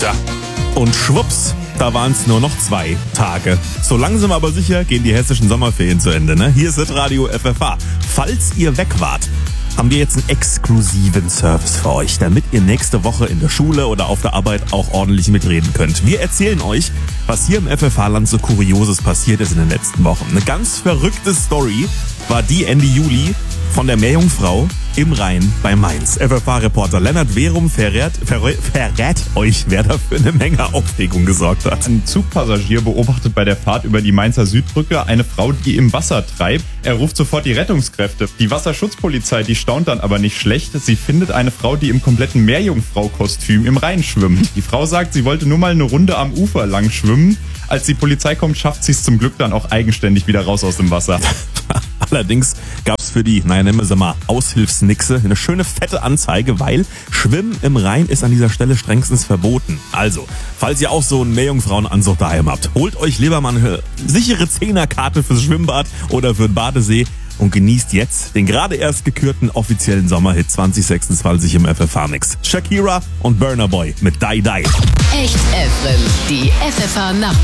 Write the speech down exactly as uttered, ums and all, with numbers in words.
Tja. Und schwupps, da waren es nur noch zwei Tage. So langsam aber sicher gehen die hessischen Sommerferien zu Ende, ne? Hier ist Hitradio F F H. Falls ihr weg wart, haben wir jetzt einen exklusiven Service für euch, damit ihr nächste Woche in der Schule oder auf der Arbeit auch ordentlich mitreden könnt. Wir erzählen euch, was hier im F F H-Land so Kurioses passiert ist in den letzten Wochen. Eine ganz verrückte Story war die Ende Juli von der Meerjungfrau im Rhein bei Mainz. F F H-Reporter Lennart Verum verrät, verrät, verrät euch, wer da für eine Menge Aufregung gesorgt hat. Ein Zugpassagier beobachtet bei der Fahrt über die Mainzer Südbrücke eine Frau, die im Wasser treibt. Er ruft sofort die Rettungskräfte. Die Wasserschutzpolizei, die staunt dann aber nicht schlecht. Sie findet eine Frau, die im kompletten Meerjungfrau-Kostüm im Rhein schwimmt. Die Frau sagt, sie wollte nur mal eine Runde am Ufer lang schwimmen. Als die Polizei kommt, schafft sie es zum Glück dann auch eigenständig wieder raus aus dem Wasser. Allerdings gab es für die, naja, nennen wir sie mal, Aushilfsnixe eine schöne fette Anzeige, weil Schwimmen im Rhein ist an dieser Stelle strengstens verboten. Also, falls ihr auch so einen Meerjungfrauenanzug daheim habt, holt euch lieber mal eine sichere Zehnerkarte fürs Schwimmbad oder für den Badesee und genießt jetzt den gerade erst gekürten offiziellen Sommerhit zwanzig sechsundzwanzig im F F H-Mix. Shakira und Burna Boy mit Die Die. Echt F M, die F F H Nacht.